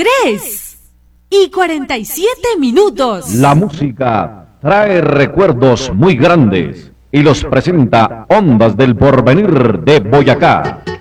3:47. La música trae recuerdos muy grandes y los presenta Ondas del Porvenir de Boyacá.